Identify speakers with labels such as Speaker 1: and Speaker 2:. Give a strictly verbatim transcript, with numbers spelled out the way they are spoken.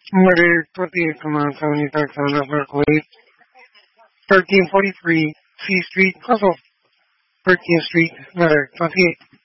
Speaker 1: Murder twenty-eight Command seventy Dark Sound of Berkeley, thirteen forty-three C Street, also thirteenth Street, Murder twenty-eight.